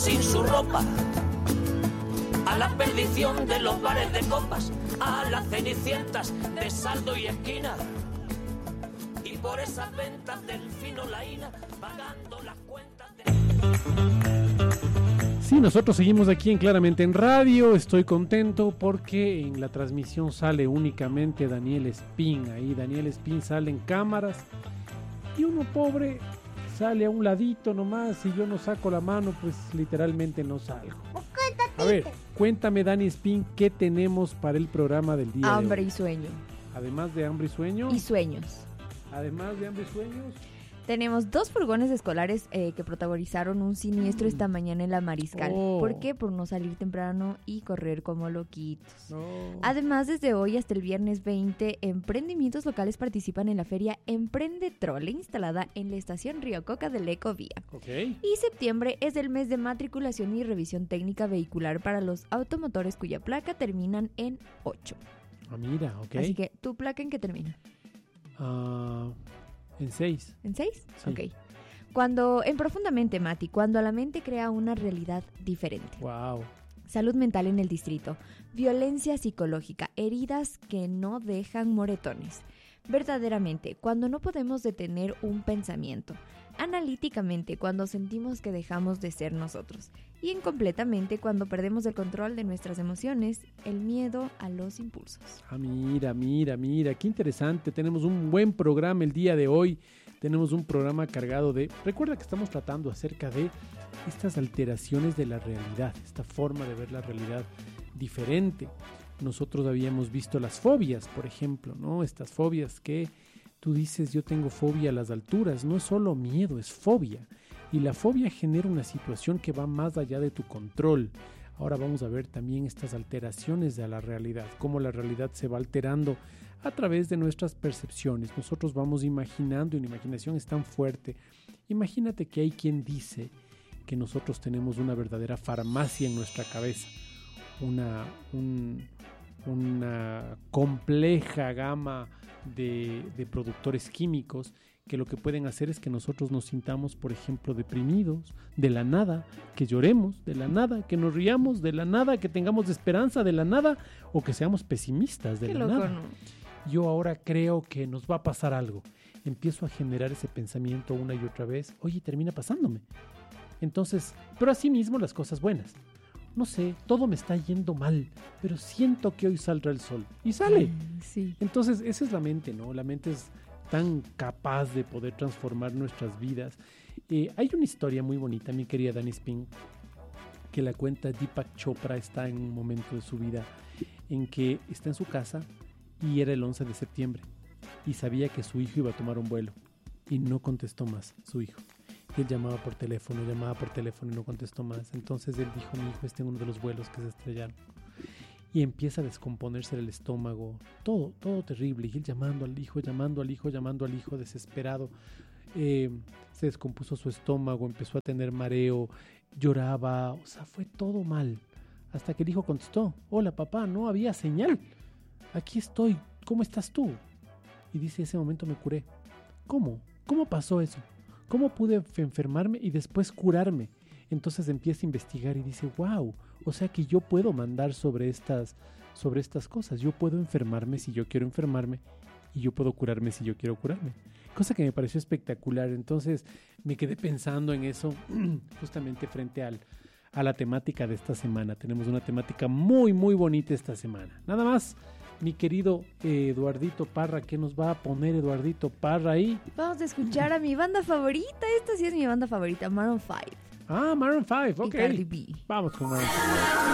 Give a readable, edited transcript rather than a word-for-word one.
sin su ropa, a la perdición de los bares de copas, a las cenicientas de saldo y esquina, y por esas ventas del fino laína, pagando las cuentas de... Sí, nosotros seguimos aquí en Claramente en Radio. Estoy contento porque en la transmisión sale únicamente Daniel Espín. Ahí Daniel Espín sale en cámaras y uno pobre sale a un ladito nomás. Si yo no saco la mano, pues literalmente no salgo. A ver, cuéntame, Dani Espín, ¿qué tenemos para el programa del día de hoy? Hambre y sueño. Además de hambre y sueño. Y sueños. Además de hambre y sueños. Tenemos 2 furgones escolares que protagonizaron un siniestro esta mañana en la Mariscal. Oh. ¿Por qué? Por no salir temprano y correr como loquitos. No. Además, desde hoy hasta el viernes 20, emprendimientos locales participan en la feria Emprende Trole, instalada en la estación Río Coca de la Ecovía. Ok. Y septiembre es el mes de matriculación y revisión técnica vehicular para los automotores cuya placa terminan en 8. Ah, mira, ok. Así que, ¿tu placa en qué termina? En 6. ¿En 6? Sí. Ok. En Profundamente, Mati, cuando la mente crea una realidad diferente. Wow. Salud mental en el distrito, violencia psicológica, heridas que no dejan moretones. Verdaderamente, cuando no podemos detener un pensamiento. Analíticamente, cuando sentimos que dejamos de ser nosotros. Y incompletamente, cuando perdemos el control de nuestras emociones, el miedo a los impulsos. Ah, mira, qué interesante. Tenemos un buen programa el día de hoy. Tenemos un programa cargado de... Recuerda que estamos tratando acerca de estas alteraciones de la realidad, esta forma de ver la realidad diferente. Nosotros habíamos visto las fobias, por ejemplo, ¿no? Estas fobias que tú dices, yo tengo fobia a las alturas. No es solo miedo, es fobia. Y la fobia genera una situación que va más allá de tu control. Ahora vamos a ver también estas alteraciones de la realidad, cómo la realidad se va alterando a través de nuestras percepciones. Nosotros vamos imaginando, y una imaginación es tan fuerte. Imagínate que hay quien dice que nosotros tenemos una verdadera farmacia en nuestra cabeza, una compleja gama de productores químicos que lo que pueden hacer es que nosotros nos sintamos, por ejemplo, deprimidos, de la nada, que lloremos, de la nada, que nos riamos, de la nada, que tengamos esperanza, de la nada, o que seamos pesimistas, de Qué la loco, nada. ¿no? Yo ahora creo que nos va a pasar algo. Empiezo a generar ese pensamiento una y otra vez. Oye, termina pasándome. Entonces, pero así mismo las cosas buenas. No sé, todo me está yendo mal, pero siento que hoy saldrá el sol. Y sale. Sí. Entonces, esa es la mente, ¿no? La mente es tan capaz de poder transformar nuestras vidas. Hay una historia muy bonita, mi querida Dani Espín, que la cuenta Deepak Chopra. Está en un momento de su vida en que está en su casa y era el 11 de septiembre y sabía que su hijo iba a tomar un vuelo y no contestó más su hijo. Y él llamaba por teléfono y no contestó más. Entonces él dijo, mi hijo está en uno de los vuelos que se estrellaron. Y empieza a descomponerse el estómago, todo terrible. Y él llamando al hijo, desesperado. Se descompuso su estómago, empezó a tener mareo, lloraba, o sea, fue todo mal. Hasta que el hijo contestó, hola papá, no había señal. Aquí estoy, ¿cómo estás tú? Y dice, ese momento me curé. ¿Cómo? ¿Cómo pasó eso? ¿Cómo pude enfermarme y después curarme? Entonces empieza a investigar y dice, wow, o sea que yo puedo mandar sobre estas cosas. Yo puedo enfermarme si yo quiero enfermarme y yo puedo curarme si yo quiero curarme. Cosa que me pareció espectacular. Entonces me quedé pensando en eso justamente frente a la temática de esta semana. Tenemos una temática muy, muy bonita esta semana. Nada más, mi querido Eduardito Parra, ¿qué nos va a poner Eduardito Parra ahí? Vamos a escuchar a mi banda favorita. Esta sí es mi banda favorita, Maroon 5. Ah, Maroon 5, ok. Y Cardi B. Vamos con Maroon 5.